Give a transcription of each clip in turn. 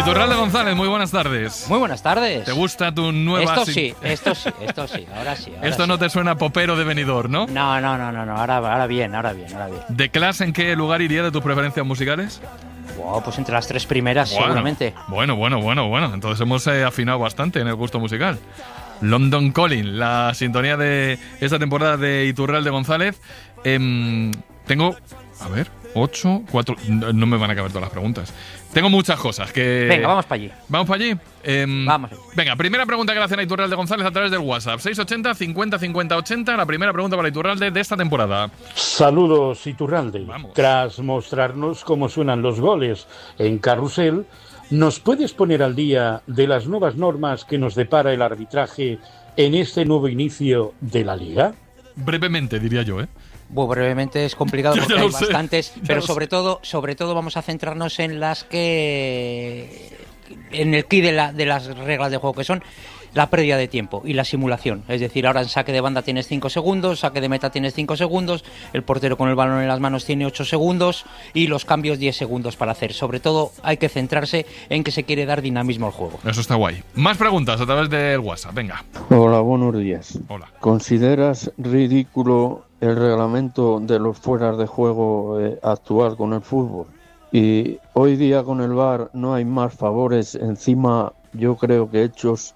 Iturralde González, muy buenas tardes. Muy buenas tardes. ¿Te gusta tu nueva...? Esto sí, ahora sí. Esto no te suena popero de Benidorm, ¿no? No, ahora bien. ¿De clase en qué lugar iría de tus preferencias musicales? Wow, pues entre las tres primeras, seguramente. Bueno. Entonces hemos afinado bastante en el gusto musical. London Calling, la sintonía de esta temporada de Iturralde González. Tengo, 8, 4... No me van a caber todas las preguntas. Tengo muchas cosas que... Venga, vamos para allí. ¿Vamos para allí? Vamos. Venga, primera pregunta que le hacen a Iturralde González a través del WhatsApp. 680 50 50 80. La primera pregunta para Iturralde de esta temporada. Saludos, Iturralde. Vamos. Tras mostrarnos cómo suenan los goles en Carrusel, ¿nos puedes poner al día de las nuevas normas que nos depara el arbitraje en este nuevo inicio de la Liga? Brevemente, diría yo, ¿eh? Bueno, brevemente es complicado porque hay bastantes, pero sobre todo vamos a centrarnos en las que... en el quid de las reglas de juego, que son la pérdida de tiempo y la simulación. Es decir, ahora en saque de banda tienes 5 segundos, saque de meta tienes 5 segundos, el portero con el balón en las manos tiene 8 segundos y los cambios 10 segundos para hacer. Sobre todo hay que centrarse en que se quiere dar dinamismo al juego. Eso está guay. Más preguntas a través del WhatsApp, venga. Hola, buenos días. Hola. ¿Consideras ridículo el reglamento de los fueras de juego actual con el fútbol? Y hoy día con el VAR no hay más favores, encima yo creo que hechos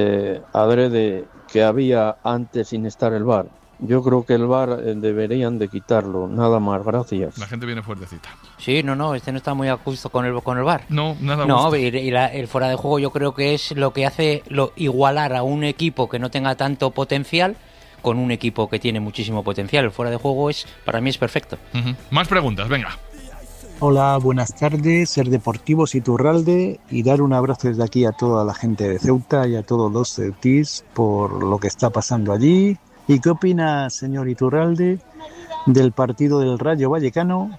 adrede que había antes sin estar el VAR. Yo creo que el VAR deberían de quitarlo, nada más, gracias. La gente viene fuertecita. Sí, no está muy a gusto con el VAR. No, nada a No, gusto. el fuera de juego yo creo que es lo que hace igualar a un equipo que no tenga tanto potencial con un equipo que tiene muchísimo potencial. El fuera de juego para mí es perfecto. Uh-huh. Más preguntas, venga. Hola, buenas tardes, Ser Deportivos Iturralde, y dar un abrazo desde aquí a toda la gente de Ceuta y a todos los ceutís por lo que está pasando allí. ¿Y qué opina, señor Iturralde, del partido del Rayo Vallecano,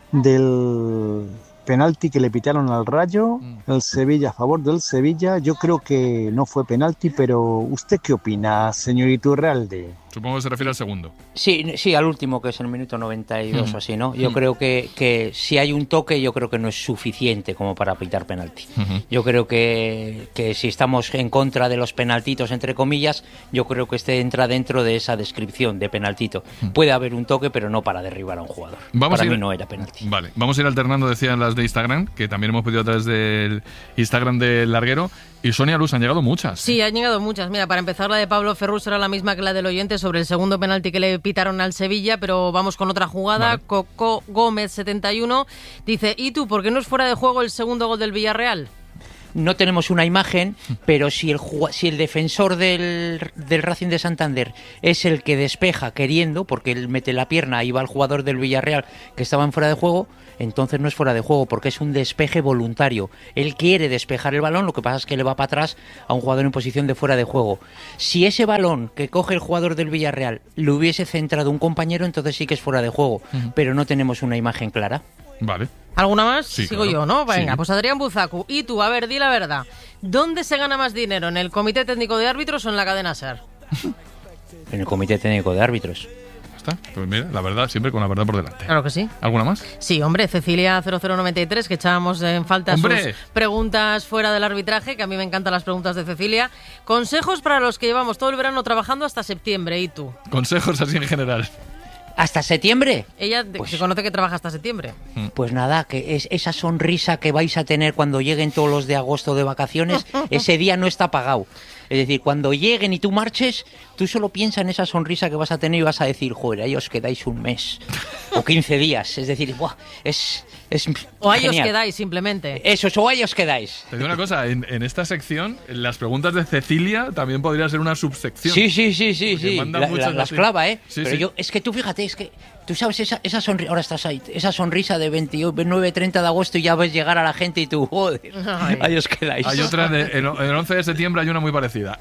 del penalti que le pitaron al Rayo, el Sevilla a favor del Sevilla? Yo creo que no fue penalti, pero ¿usted qué opina, señor Iturralde? Supongo que se refiere al segundo. Sí, al último, que es el minuto 92 o así, ¿no? Yo creo que si hay un toque, yo creo que no es suficiente como para pitar penalti. Yo creo que si estamos en contra de los penaltitos, entre comillas, yo creo que este entra dentro de esa descripción de penaltito. Puede haber un toque, pero no para derribar a un jugador. Para mí no era penalti. Vale, vamos a ir alternando, decían las de Instagram, que también hemos pedido a través del Instagram del Larguero. Y Sonia Luz, han llegado muchas. Sí, han llegado muchas. Mira, para empezar, la de Pablo Ferrus era la misma que la del oyente sobre el segundo penalti que le pitaron al Sevilla, pero vamos con otra jugada. Vale. Coco Gómez, 71, dice: ¿y tú, por qué no es fuera de juego el segundo gol del Villarreal? No tenemos una imagen, pero si el defensor del Racing de Santander es el que despeja queriendo, porque él mete la pierna y va al jugador del Villarreal que estaba en fuera de juego, entonces no es fuera de juego, porque es un despeje voluntario. Él quiere despejar el balón, lo que pasa es que le va para atrás a un jugador en posición de fuera de juego. Si ese balón que coge el jugador del Villarreal lo hubiese centrado un compañero, entonces sí que es fuera de juego, pero no tenemos una imagen clara. Vale. ¿Alguna más? Sí, Sigo claro. yo, ¿no? Venga, sí. Pues Adrián Buzacu. Y tú, a ver, di la verdad. ¿Dónde se gana más dinero? ¿En el Comité Técnico de Árbitros o en la cadena SER? En el Comité Técnico de Árbitros. ¿Está? Pues mira, la verdad, siempre con la verdad por delante. Claro que sí. ¿Alguna más? Sí, hombre, Cecilia 0093, que echábamos en falta sus preguntas fuera del arbitraje, que a mí me encantan las preguntas de Cecilia. Consejos para los que llevamos todo el verano trabajando hasta septiembre, ¿y tú? Consejos así en general. ¿Hasta septiembre? Ella Pues, se conoce que trabaja hasta septiembre. Pues nada, que es esa sonrisa que vais a tener cuando lleguen todos los de agosto de vacaciones, ese día no está pagado. Es decir, cuando lleguen y tú marches, tú solo piensa en esa sonrisa que vas a tener y vas a decir, joder, ahí os quedáis un mes o 15 días. Es decir, ¡buah! Es o ahí genial. os quedáis, simplemente. Eso, o ahí os quedáis. Te digo una cosa, en esta sección, las preguntas de Cecilia también podría ser una subsección. Sí. Las clava, ¿eh? Sí, pero sí. yo, es que tú fíjate, es que tú sabes esa sonrisa, ahora estás ahí, esa sonrisa de 29-30 de agosto y ya ves llegar a la gente y tú, joder, ahí os quedáis. Hay otra, el 11 de septiembre hay una muy parecida.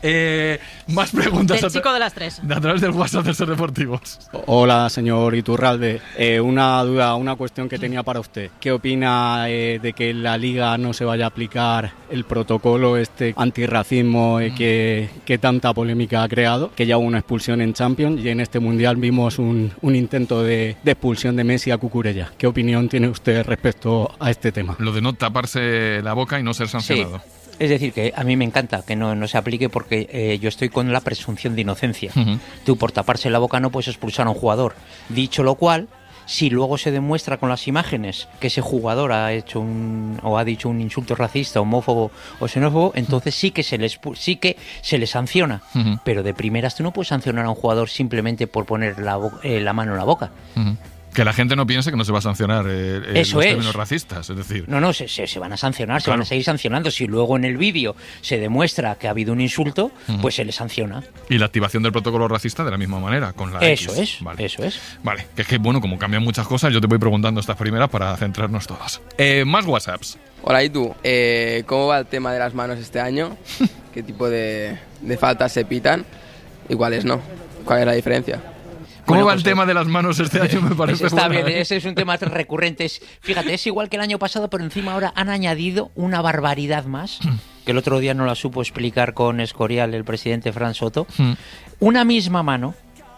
Más preguntas. Del chico de las 3. A través del WhatsApp de Ser Deportivos. Hola, señor Iturralde. Una duda, una cuestión que tenía para usted. ¿Qué opina de que en la Liga no se vaya a aplicar el protocolo antirracismo que tanta polémica ha creado? Que ya hubo una expulsión en Champions y en este Mundial vimos un intento de de expulsión de Messi a Cucurella. ¿Qué opinión tiene usted respecto a este tema? Lo de no taparse la boca y no ser sancionado. Sí. Es decir, que a mí me encanta que no se aplique porque yo estoy con la presunción de inocencia. Tú por taparse la boca no puedes expulsar a un jugador. Dicho lo cual, si luego se demuestra con las imágenes que ese jugador ha dicho un insulto racista, homófobo o xenófobo, entonces sí que se le sanciona. Pero de primeras tú no puedes sancionar a un jugador simplemente por poner la mano en la boca. Que la gente no piense que no se va a sancionar los términos racistas, es decir... No, se van a sancionar, se van a seguir sancionando. Si luego en el vídeo se demuestra que ha habido un insulto, pues se le sanciona. Y la activación del protocolo racista de la misma manera, con la Eso X. es, vale. eso es. Vale, que es que, bueno, como cambian muchas cosas, yo te voy preguntando estas primeras para centrarnos todas. Más WhatsApps. Hola, ¿y tú? ¿Cómo va el tema de las manos este año? ¿Qué tipo de faltas se pitan? ¿Y cuáles no? ¿Cuál es la diferencia? ¿Cómo va el tema de las manos este año? Me parece está buena, bien, ese es un tema recurrente. Fíjate, es igual que el año pasado, pero encima ahora han añadido una barbaridad más, que el otro día no la supo explicar con Escorial el presidente Fran Soto. Una misma mano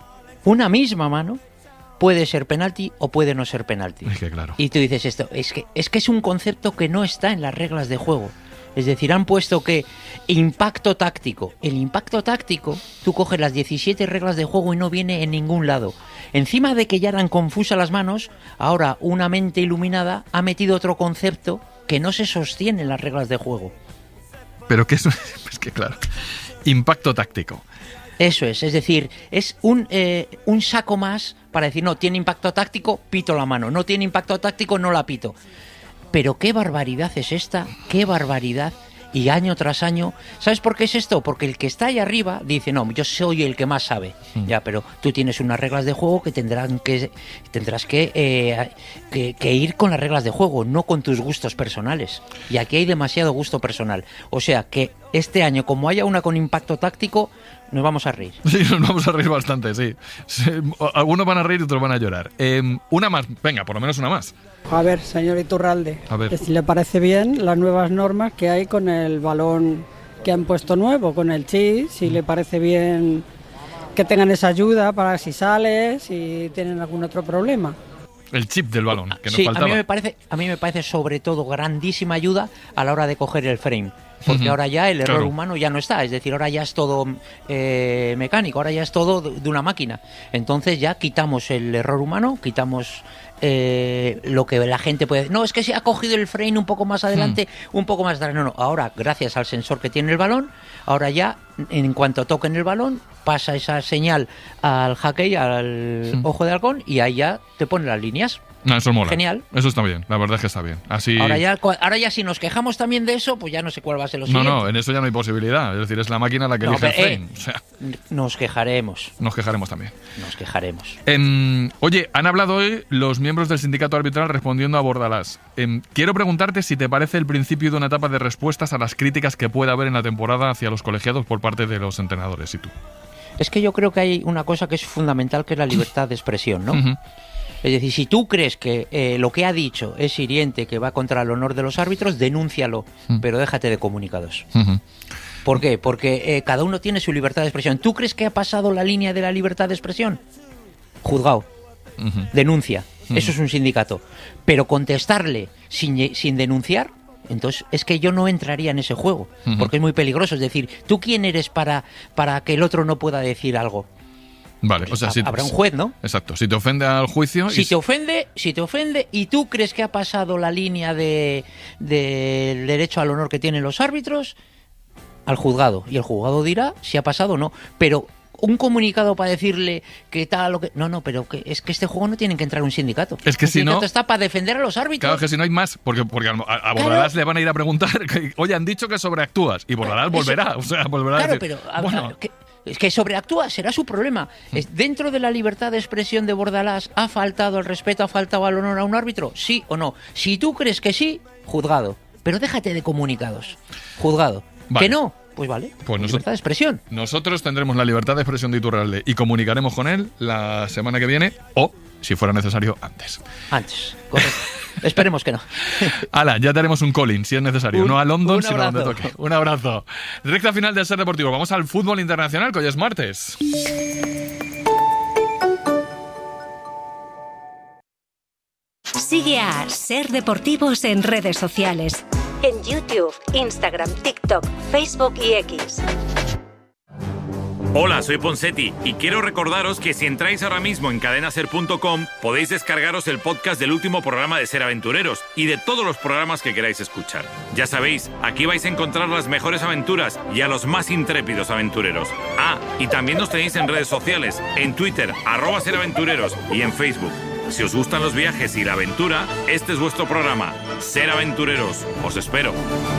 puede ser penalti o puede no ser penalti. Es que claro. Y tú dices esto, es que es un concepto que no está en las reglas de juego. Es decir, han puesto que impacto táctico. El impacto táctico, tú coges las 17 reglas de juego y no viene en ningún lado. Encima de que ya eran confusas las manos, ahora una mente iluminada ha metido otro concepto que no se sostiene en las reglas de juego. Pero que eso es que claro. Impacto táctico. Eso es decir, es un saco más para decir, no, tiene impacto táctico, pito la mano. No tiene impacto táctico, no la pito. Pero qué barbaridad es esta, qué barbaridad. Y año tras año, ¿sabes por qué es esto? Porque el que está ahí arriba dice, no, yo soy el que más sabe. Ya, pero tú tienes unas reglas de juego que tendrás que ir con las reglas de juego, no con tus gustos personales. Y aquí hay demasiado gusto personal. O sea que este año, como haya una con impacto táctico, nos vamos a reír. Sí, nos vamos a reír bastante, sí. Algunos van a reír y otros van a llorar. Una más, venga, por lo menos una más. A ver, señor Iturralde, a ver. Si le parece bien las nuevas normas que hay con el balón que han puesto nuevo, con el chip, si le parece bien que tengan esa ayuda para si sales, si tienen algún otro problema. El chip del balón, que nos sí, faltaba. A mí me parece sobre todo grandísima ayuda a la hora de coger el frame. Porque ahora ya el error humano ya no está, es decir, ahora ya es todo mecánico, ahora ya es todo de una máquina. Entonces ya quitamos el error humano, quitamos lo que la gente puede... No, es que se ha cogido el frame un poco más adelante, un poco más atrás. No, ahora gracias al sensor que tiene el balón, ahora ya en cuanto toquen el balón, pasa esa señal al jaque, al ojo de halcón, y ahí ya te pone las líneas. No, eso mola. Genial. Eso está bien, la verdad es que está bien. Así... Ahora ya si nos quejamos también de eso, pues ya no sé cuál va a ser lo siguiente. No, en eso ya no hay posibilidad. Es decir, es la máquina la que elige el frame. O sea, nos quejaremos. Nos quejaremos también. Nos quejaremos. Oye, han hablado hoy los miembros del sindicato arbitral respondiendo a Bordalás. Quiero preguntarte si te parece el principio de una etapa de respuestas a las críticas que pueda haber en la temporada hacia los colegiados por parte de los entrenadores. ¿Y tú? Es que yo creo que hay una cosa que es fundamental, que es la libertad de expresión, ¿no? Es decir, si tú crees que lo que ha dicho es hiriente, que va contra el honor de los árbitros, denúncialo, pero déjate de comunicados. ¿Por qué? Porque cada uno tiene su libertad de expresión. ¿Tú crees que ha pasado la línea de la libertad de expresión? Juzgado. Denuncia. Eso es un sindicato. Pero contestarle sin denunciar, entonces es que yo no entraría en ese juego, porque es muy peligroso. Es decir, ¿tú quién eres para que el otro no pueda decir algo? Vale, pues o sea, habrá un juez, ¿no? Exacto, si te ofende al juicio... Si te ofende y tú crees que ha pasado la línea del derecho al honor que tienen los árbitros, al juzgado. Y el juzgado dirá si ha pasado o no. Pero un comunicado para decirle que tal o que... No, pero es que este juego no tiene que entrar un sindicato. Es que si no... El sindicato está para defender a los árbitros. Claro, que si no hay más, porque a Bordalás le van a ir a preguntar, oye, han dicho que sobreactúas, y Bordalás volverá, o sea, volverá a decir... Pero... Es que sobreactúa, será su problema. ¿Dentro de la libertad de expresión de Bordalás ha faltado el respeto, ha faltado al honor a un árbitro? ¿Sí o no? Si tú crees que sí, juzgado. Pero déjate de comunicados. Juzgado. Vale. ¿Que no? Pues vale. Pues libertad de expresión. Nosotros tendremos la libertad de expresión de Iturralde y comunicaremos con él la semana que viene o, si fuera necesario, antes. Antes, correcto. Esperemos que no. Ala, ya tenemos un calling, si es necesario. No a London, sino a donde abrazo. toque. Un abrazo. Recta final del Ser Deportivo. Vamos al fútbol internacional, que hoy es martes. Sigue a Ser Deportivos en redes sociales. En YouTube, Instagram, TikTok, Facebook y X. Hola, soy Ponseti y quiero recordaros que si entráis ahora mismo en cadenaser.com podéis descargaros el podcast del último programa de Ser Aventureros y de todos los programas que queráis escuchar. Ya sabéis, aquí vais a encontrar las mejores aventuras y a los más intrépidos aventureros. Ah, y también nos tenéis en redes sociales, en Twitter, @seraventureros y en Facebook. Si os gustan los viajes y la aventura, este es vuestro programa, Ser Aventureros. Os espero.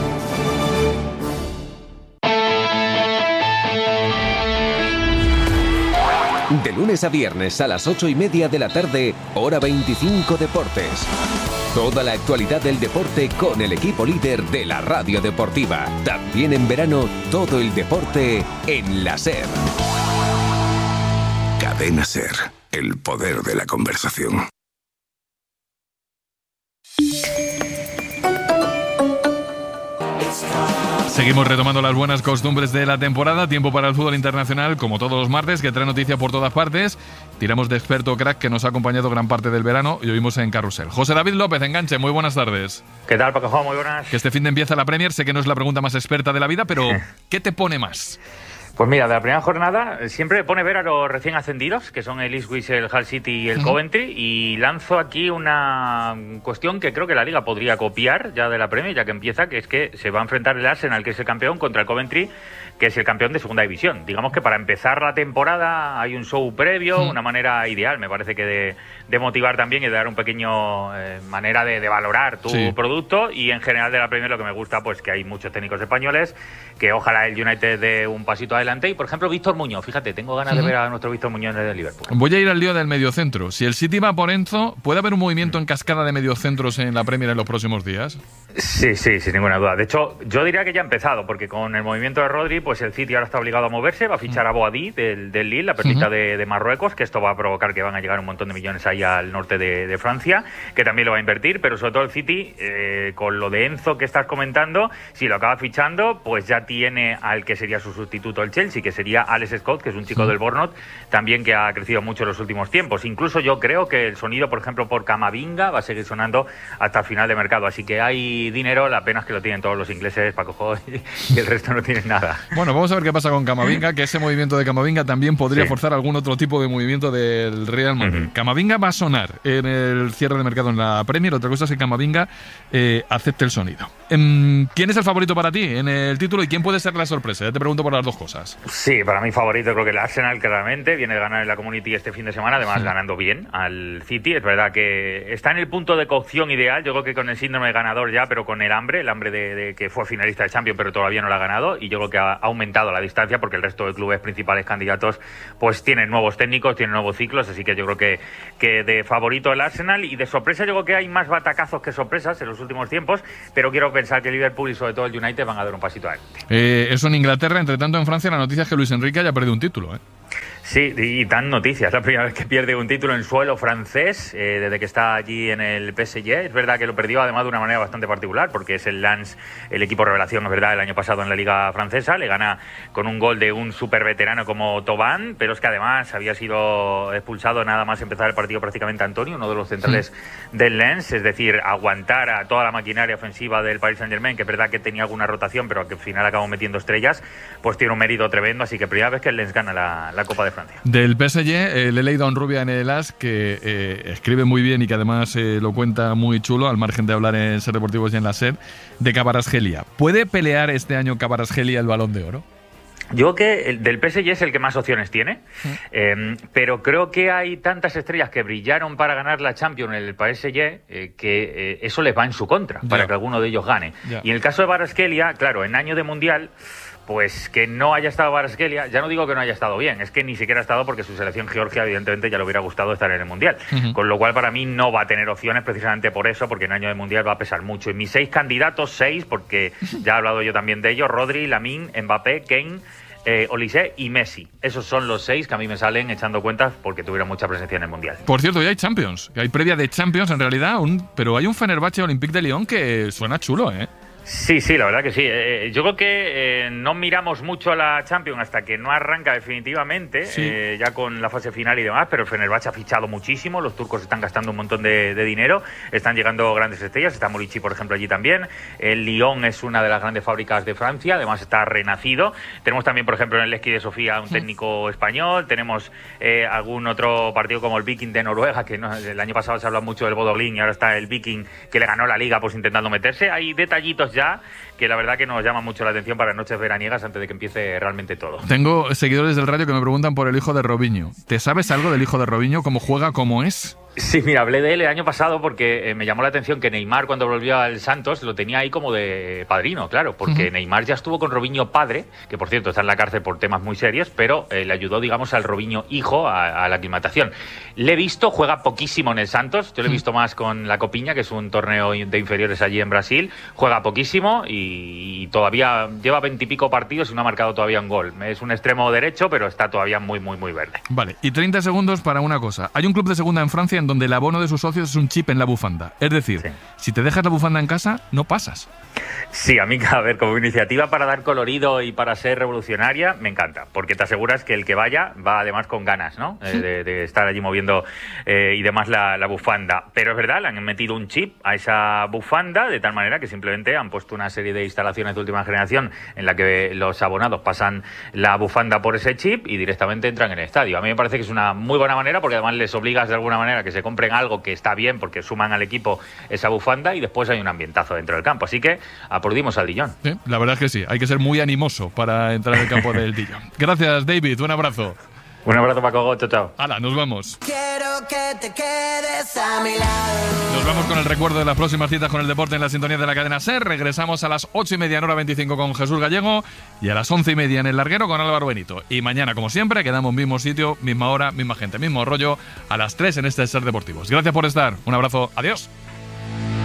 De lunes a viernes a las 8:30 de la tarde, Hora 25 Deportes. Toda la actualidad del deporte con el equipo líder de la radio deportiva. También en verano, todo el deporte en la SER. Cadena SER, el poder de la conversación. Seguimos retomando las buenas costumbres de la temporada. Tiempo para el fútbol internacional, como todos los martes, que trae noticias por todas partes. Tiramos de experto crack que nos ha acompañado gran parte del verano y oímos en Carrusel. José David López, Enganche, muy buenas tardes. ¿Qué tal, Paco? Muy buenas. Que este fin de empieza la Premier, sé que no es la pregunta más experta de la vida, pero ¿qué te pone más? Pues mira, de la primera jornada siempre me pone ver a los recién ascendidos, que son el Ipswich, el Hull City y el Coventry, y lanzo aquí una cuestión que creo que la Liga podría copiar ya de la Premier, ya que empieza, que es que se va a enfrentar el Arsenal, que es el campeón, contra el Coventry, que es el campeón de segunda división. Digamos que para empezar la temporada hay un show previo, una manera ideal, me parece que de motivar también y de dar un pequeño manera de valorar tu producto, y en general de la Premier lo que me gusta, pues que hay muchos técnicos españoles, que ojalá el United dé un pasito adelante, y por ejemplo Víctor Muñoz, fíjate, tengo ganas de ver a nuestro Víctor Muñoz en el Liverpool. Voy a ir al lío del mediocentro. Si el City va por Enzo, ¿puede haber un movimiento en cascada de mediocentros en la Premier en los próximos días? Sí, sin ninguna duda. De hecho, yo diría que ya ha empezado, porque con el movimiento de Rodri, pues el City ahora está obligado a moverse, va a fichar a Boadí del Lille, la perlita de Marruecos, que esto va a provocar que van a llegar un montón de millones ahí al norte de Francia, que también lo va a invertir, pero sobre todo el City, con lo de Enzo que estás comentando, si lo acaba fichando, pues ya tiene al que sería su sustituto el Chelsea, que sería Alex Scott, que es un chico del Bournemouth, también que ha crecido mucho en los últimos tiempos. Incluso yo creo que el sonido, por ejemplo, por Camavinga va a seguir sonando hasta el final de mercado, así que hay dinero, la pena es que lo tienen todos los ingleses, Paco, y el resto no tienen nada. Bueno, vamos a ver qué pasa con Camavinga, que ese movimiento de Camavinga también podría forzar algún otro tipo de movimiento del Real Madrid. Camavinga va a sonar en el cierre de mercado en la Premier, otra cosa es que Camavinga acepte el sonido. ¿Quién es el favorito para ti en el título y quién puede ser la sorpresa? Ya te pregunto por las dos cosas. Sí, para mí favorito creo que el Arsenal, claramente, viene de ganar en la Community este fin de semana, además ganando bien al City. Es verdad que está en el punto de cocción ideal, yo creo que con el síndrome de ganador ya, pero con el hambre de que fue finalista de Champions pero todavía no la ha ganado, y yo creo que ha aumentado la distancia porque el resto de clubes principales candidatos pues tienen nuevos técnicos, tienen nuevos ciclos, así que yo creo que de favorito el Arsenal, y de sorpresa yo creo que hay más batacazos que sorpresas en los últimos tiempos, pero quiero pensar que Liverpool y sobre todo el United van a dar un pasito adelante. Eso en Inglaterra. Entre tanto, en Francia la noticia es que Luis Enrique haya perdido un título, ¿eh? Sí, y tan noticias. La primera vez que pierde un título en suelo francés, desde que está allí en el PSG. Es verdad que lo perdió además de una manera bastante particular, porque es el Lens, el equipo revelación, es verdad, el año pasado en la Liga Francesa. Le gana con un gol de un súper veterano como Thauvin, pero es que además había sido expulsado nada más empezar el partido prácticamente Antonio, uno de los centrales del Lens. Es decir, aguantar a toda la maquinaria ofensiva del Paris Saint-Germain, que es verdad que tenía alguna rotación, pero que al final acabó metiendo estrellas, pues tiene un mérito tremendo. Así que primera vez que el Lens gana la Copa de Francia. Del PSG, le he leído a un Rubia en el AS que escribe muy bien y que además lo cuenta muy chulo, al margen de hablar en Ser Deportivos y en la SER, de Kvaratskhelia. ¿Puede pelear este año Kvaratskhelia el Balón de Oro? Yo que el del PSG es el que más opciones tiene, pero creo que hay tantas estrellas que brillaron para ganar la Champions en el PSG que eso les va en su contra, para que alguno de ellos gane. Y en el caso de Kvaratskhelia, claro, en año de Mundial, pues que no haya estado Kvaratskhelia, ya no digo que no haya estado bien, es que ni siquiera ha estado, porque su selección Georgia evidentemente ya le hubiera gustado estar en el Mundial, con lo cual para mí no va a tener opciones precisamente por eso, porque en año de Mundial va a pesar mucho. Y mis 6 candidatos, porque ya he hablado yo también de ellos: Rodri, Lamine, Mbappé, Kane, Olise y Messi. Esos son los 6 que a mí me salen echando cuentas porque tuvieron mucha presencia en el Mundial. Por cierto, ya hay Champions, hay previa de Champions en realidad, pero hay un Fenerbahce Olympique de Lyon que suena chulo, ¿eh? Sí, la verdad que sí. Yo creo que no miramos mucho a la Champions hasta que no arranca definitivamente, ya con la fase final y demás, pero el Fenerbahce ha fichado muchísimo, los turcos están gastando un montón de dinero, están llegando grandes estrellas, está Morici, por ejemplo, allí también. El Lyon es una de las grandes fábricas de Francia, además está renacido. Tenemos también, por ejemplo, en el Levski de Sofía un técnico español, tenemos algún otro partido como el Viking de Noruega, que el año pasado se habla mucho del Bodo Glimt y ahora está el Viking que le ganó la Liga pues intentando meterse. Hay detallitos ya que la verdad que nos llama mucho la atención para noches veraniegas antes de que empiece realmente todo. Tengo seguidores del radio que me preguntan por el hijo de Robinho. ¿Te sabes algo del hijo de Robinho? ¿Cómo juega? ¿Cómo es? Sí, mira, hablé de él el año pasado porque me llamó la atención que Neymar, cuando volvió al Santos, lo tenía ahí como de padrino, claro, porque Neymar ya estuvo con Robinho padre, que por cierto está en la cárcel por temas muy serios, pero le ayudó, digamos, al Robinho hijo a la aclimatación. Le he visto, juega poquísimo en el Santos, yo lo he visto más con la Copiña, que es un torneo de inferiores allí en Brasil, juega poquísimo y todavía lleva 20 y pico partidos y no ha marcado todavía un gol. Es un extremo derecho, pero está todavía muy verde. Vale, y 30 segundos para una cosa. Hay un club de segunda en Francia en donde el abono de sus socios es un chip en la bufanda. Es decir, si te dejas la bufanda en casa, no pasas. Sí, a mí, a ver, como iniciativa para dar colorido y para ser revolucionaria, me encanta, porque te aseguras que el que vaya va además con ganas, ¿no? De estar allí moviendo y demás la bufanda. Pero es verdad, le han metido un chip a esa bufanda de tal manera que simplemente han puesto una serie de instalaciones de última generación en la que los abonados pasan la bufanda por ese chip y directamente entran en el estadio. A mí me parece que es una muy buena manera porque además les obligas de alguna manera que se compren algo que está bien porque suman al equipo esa bufanda y después hay un ambientazo dentro del campo. Así que aplaudimos al Dijon. Sí, la verdad es que sí, hay que ser muy animoso para entrar en el campo del Dijon. Gracias, David, un abrazo. Un abrazo, Paco. Chao. Hala, nos vamos. Quiero que te quedes a mi lado. Nos vamos con el recuerdo de las próximas citas con el deporte en la sintonía de la cadena SER. Regresamos a las 8:30 en hora 25 con Jesús Gallego y a las 11:30 en El Larguero con Álvaro Benito. Y mañana, como siempre, quedamos mismo sitio, misma hora, misma gente, mismo rollo, a las 3 en este SER Deportivos. Gracias por estar. Un abrazo. Adiós.